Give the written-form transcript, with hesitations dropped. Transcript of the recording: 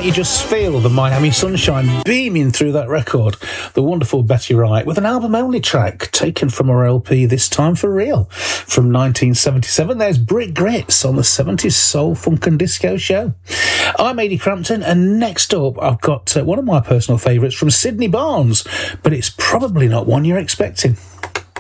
you just feel the Miami sunshine beaming through that record. The wonderful Betty Wright with an album-only track taken from her LP This Time For Real from 1977. There's Brick Grits on the 70s Soul, Funk and Disco Show. I'm Ady Crampton, and next up I've got one of my personal favourites from Sydney Barnes, but it's probably not one you're expecting.